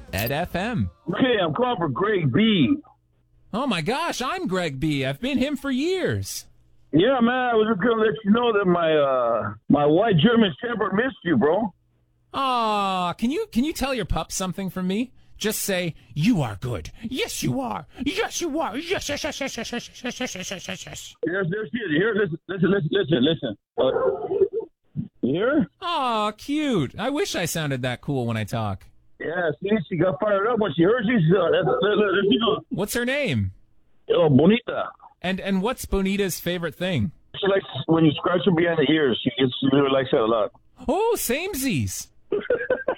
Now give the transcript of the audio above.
Ed FM. Okay, I'm calling for Greg B. Oh my gosh, I'm Greg B. I've been him for years. Yeah, man, I was just gonna let you know that my white German Shepherd missed you, bro. Aw, can you tell your pup something from me? Just say, you are good. Yes, you are. Yes, you are. Yes, yes, yes, yes, yes, yes, yes, yes, yes, yes, yes. There's here. Listen. You hear? Aw, cute. I wish I sounded that cool when I talk. Yeah, see, she got fired up when she heard you. What's her name? Oh, Bonita. And what's Bonita's favorite thing? She likes when you scratch her behind the ears. She really likes that a lot. Oh, samesies.